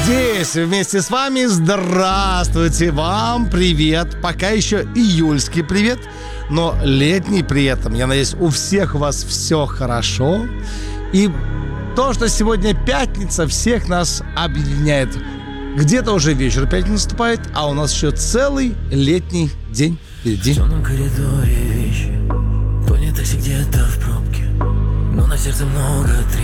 здесь вместе с вами. Здравствуйте, вам привет. Пока еще июльский привет, но летний при этом. Я надеюсь, у всех у вас все хорошо. И то, что сегодня пятница, всех нас объединяет. Где-то уже вечер пятницы наступает, а у нас еще целый летний день впереди. В темном коридоре вещи, то не такси где-то в пробке, но на сердце много тревог.